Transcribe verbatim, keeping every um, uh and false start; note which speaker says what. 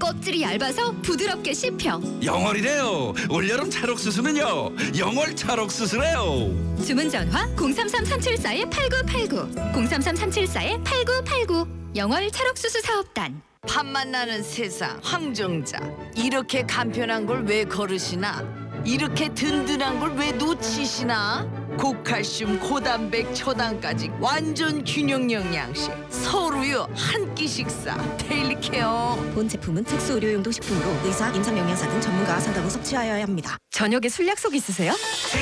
Speaker 1: 껍질이 얇아서 부드럽게 씹혀.
Speaker 2: 영월이래요. 올여름 찰옥수수는요, 영월 찰옥수수래요.
Speaker 1: 주문 전화 공삼삼 삼칠사 팔구팔구 공삼삼 삼칠사 팔구팔구 영월 찰옥수수 사업단.
Speaker 3: 밥맛 나는 세상 황정자, 이렇게 간편한 걸 왜 거르시나? 이렇게 든든한 걸 왜 놓치시나? 고칼슘, 고단백, 초당까지 완전 균형 영양식 서울우유 한 끼 식사 데일리 케어.
Speaker 4: 본 제품은 특수 의료용도 식품으로 의사, 임상영양사 등 전문가와 상담 후 섭취하여야 합니다.
Speaker 1: 저녁에 술 약속 있으세요?